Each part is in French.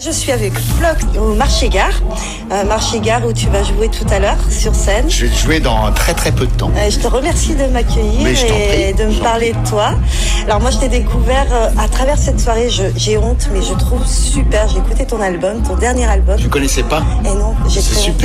Je suis avec Flock au Marché-Gare où tu vas jouer tout à l'heure sur scène. Je vais jouer dans très très peu de temps. Je te remercie de m'accueillir et de me parler de toi. Alors moi je t'ai découvert à travers cette soirée, j'ai honte mais je trouve super, j'ai écouté ton album, ton dernier album. Tu connaissais pas? Et non, c'est super.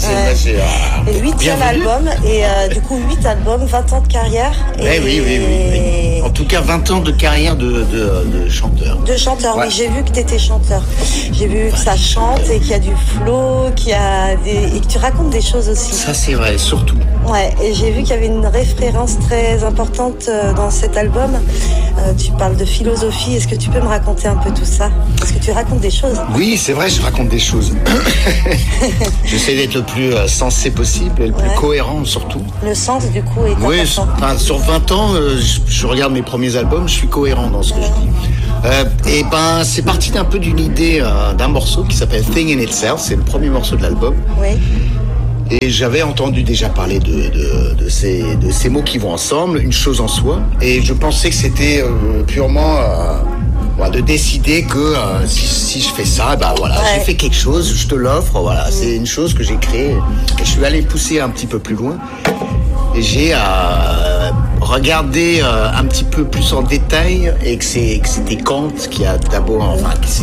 Et 8e album et du coup 8 albums, 20 ans de carrière. Et oui. En tout cas 20 ans de carrière de chanteur. De chanteur, ouais. Oui, j'ai vu que tu étais chanteur. J'ai vu que ça chante et qu'il y a du flow, et que tu racontes des choses aussi. Ça c'est vrai, surtout. Ouais, et j'ai vu qu'il y avait une référence très importante dans cet album. Tu parles de philosophie. Est-ce que tu peux me raconter un peu tout ça? Parce que tu racontes des choses. Oui, c'est vrai, je raconte des choses. J'essaie d'être le plus sensé possible et le plus cohérent surtout. Le sens du coup est important. Oui, sur 20 ans, je regarde mes premiers albums, je suis cohérent dans ce que je dis. Et c'est parti d'un peu d'une idée d'un morceau qui s'appelle Thing in Itself, c'est le premier morceau de l'album. Oui. Et j'avais entendu déjà parler de ces mots qui vont ensemble, une chose en soi. Et je pensais que c'était purement de décider que si je fais ça, j'ai fait quelque chose, je te l'offre, voilà. C'est une chose que j'ai créée. Et je suis allé pousser un petit peu plus loin. Et j'ai regardé un petit peu plus en détail et que c'était Kant qui a d'abord,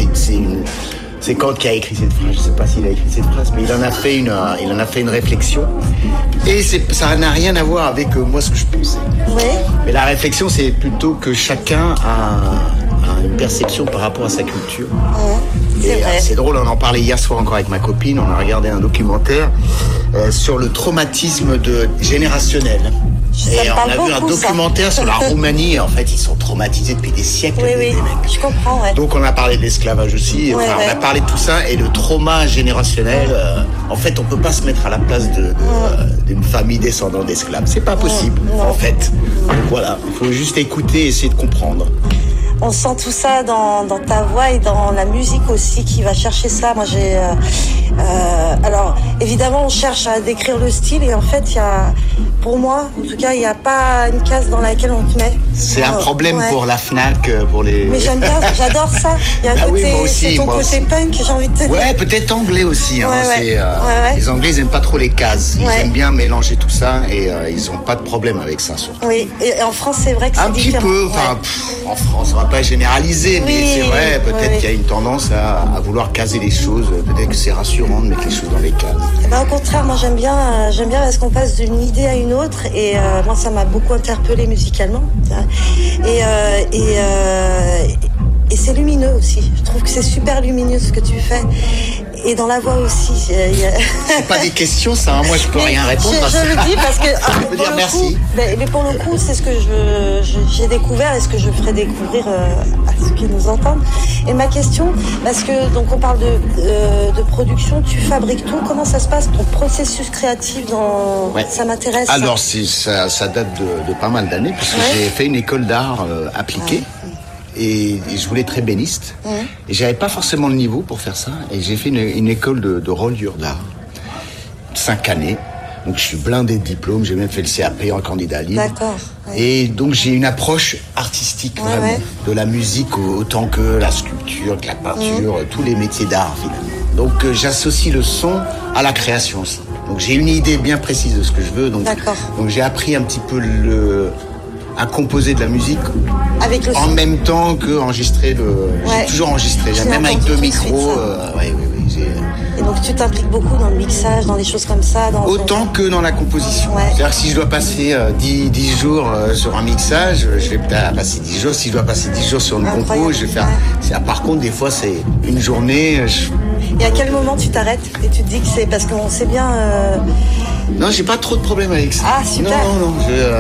c'est Kant qui a écrit cette phrase. Je sais pas s'il a écrit cette phrase, mais il en a fait une réflexion. Et ça n'a rien à voir avec moi ce que je pensais. Oui. Mais la réflexion, c'est plutôt que chacun a une perception par rapport à sa culture. C'est drôle, on en parlait hier soir encore avec ma copine. On a regardé un documentaire sur le traumatisme générationnel. Et on a vu un documentaire sur la Roumanie. En fait, ils sont traumatisés depuis des siècles. Oui, je comprends. Ouais. Donc, on a parlé de l'esclavage aussi. On a parlé de tout ça. Et le trauma générationnel, en fait, on peut pas se mettre à la place d'une famille descendante d'esclaves. C'est pas possible, en fait. Donc, voilà, il faut juste écouter et essayer de comprendre. On sent tout ça dans ta voix et dans la musique aussi qui va chercher ça. Moi, alors, évidemment, on cherche à décrire le style et en fait, pour moi, en tout cas, il n'y a pas une case dans laquelle on te met. C'est un problème pour la Fnac, pour les... Mais j'aime bien, j'adore ça. Il y a un côté, moi aussi, c'est ton côté punk, j'ai envie de te dire. Ouais, peut-être anglais aussi. Ouais. Les Anglais, ils n'aiment pas trop les cases. Ils aiment bien mélanger tout ça et ils n'ont pas de problème avec ça, surtout. Oui, et en France, c'est vrai que c'est différent. Un petit peu, en France, on ne va pas généraliser, mais c'est vrai, peut-être qu'il y a une tendance à vouloir caser les choses. Peut-être que c'est rassurant de mettre les choses dans les cases. Au contraire, moi j'aime bien parce qu'on passe d'une idée à une autre et moi ça m'a beaucoup interpellée musicalement. Et c'est lumineux aussi. Je trouve que c'est super lumineux ce que tu fais. Et dans la voix aussi. C'est pas des questions, ça. Moi, je peux rien répondre à ça. Je le dis parce que. Je peux dire merci. Mais pour le coup, c'est ce que j'ai découvert et ce que je ferai découvrir à ceux qui nous entendent. Et ma question, parce que donc on parle de production, tu fabriques tout. Comment ça se passe ton processus créatif ça m'intéresse. Alors, ça date de pas mal d'années puisque j'ai fait une école d'art appliquée. Et je voulais être ébéniste. Et j'avais pas forcément le niveau pour faire ça. Et j'ai fait une école de reliure d'art. 5 années. Donc je suis blindé de diplômes. J'ai même fait le CAP en candidat libre. D'accord. Ouais. Et donc j'ai une approche artistique vraiment. De la musique autant que la sculpture, que la peinture, tous les métiers d'art finalement. Donc j'associe le son à la création aussi. Donc j'ai une idée bien précise de ce que je veux. Donc j'ai appris un petit peu à composer de la musique avec le en même temps que enregistrer j'ai toujours enregistré, même avec 2 micros. Et donc tu t'impliques beaucoup dans le mixage, dans des choses comme ça. Autant que dans la composition. C'est-à-dire que si je dois passer 10 jours sur un mixage, je vais peut-être passer 10 jours. Si je dois passer 10 jours sur une compo, je vais faire. Par contre, des fois, c'est une journée. Et à quel moment tu t'arrêtes et tu te dis que c'est parce qu'on sait bien. Non, j'ai pas trop de problèmes avec ça. Ah, super. Non.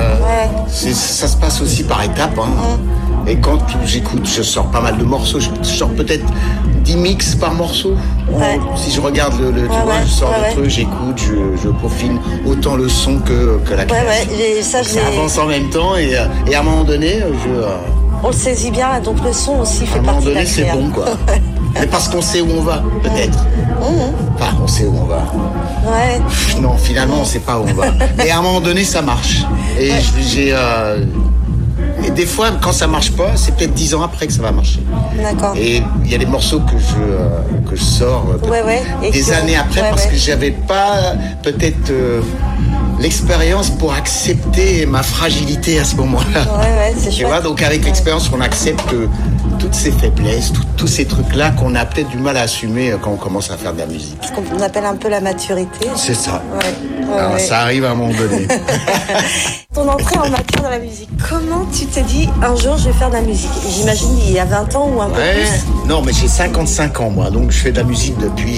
Ça se passe aussi par étapes. Et quand j'écoute, je sors pas mal de morceaux. Je sors peut-être 10 mix par morceau. Si je regarde je sors le truc, j'écoute, je peaufine autant le son que la création. Ça avance en même temps et à un moment donné, on le saisit bien, donc le son aussi fait partie de la création. À un moment donné, c'est bon, quoi. Mais parce qu'on sait où on va, peut-être. Enfin, on sait où on va. Non, finalement, on sait pas où on va. Mais à un moment donné, ça marche. Et Et des fois, quand ça marche pas, c'est peut-être 10 ans après que ça va marcher. D'accord. Et il y a des morceaux que je sors des années après parce que j'avais pas peut-être l'expérience pour accepter ma fragilité à ce moment-là. C'est tu vois, donc avec l'expérience, on accepte toutes ces faiblesses, tous ces trucs-là qu'on a peut-être du mal à assumer quand on commence à faire de la musique. Ce qu'on appelle un peu la maturité. C'est ça. Alors, ça arrive à un moment donné. Ton entrée en matière dans la musique, comment tu t'es dit un jour je vais faire de la musique? J'imagine il y a 20 ans ou un peu plus. Non, mais j'ai 55 ans moi, donc je fais de la musique depuis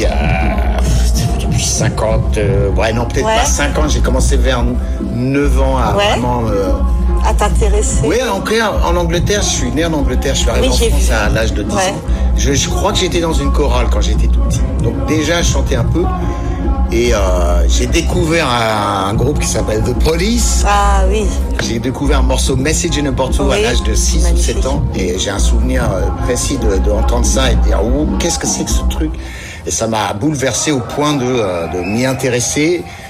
50, peut-être pas 5 ans, j'ai commencé vers 9 ans à vraiment... à t'intéresser. Oui, en Angleterre, je suis né en Angleterre, je suis arrivé en France à l'âge de 10 ans. Je crois que j'étais dans une chorale quand j'étais tout petit. Donc déjà, je chantais un peu. Et j'ai découvert un groupe qui s'appelle The Police. Ah oui. J'ai découvert un morceau Message in a Bottle à l'âge de 6 ou 7 ans. Et j'ai un souvenir précis d'entendre ça et de dire « Oh, qu'est-ce que c'est que ce truc ?» Et ça m'a bouleversé au point de m'y intéresser.